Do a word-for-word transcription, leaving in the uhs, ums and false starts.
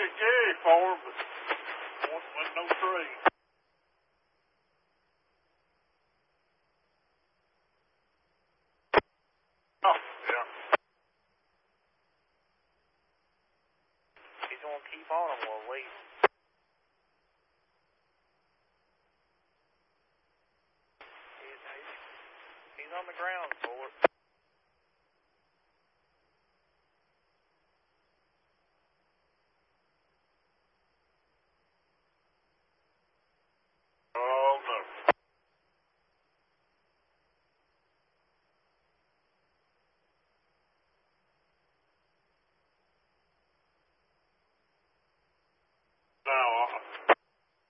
get Gary for, but won't win no trade. Oh, yeah. He's going to keep on him while leaving. He's, he's, he's on the ground for it. Oh, no. Now, uh,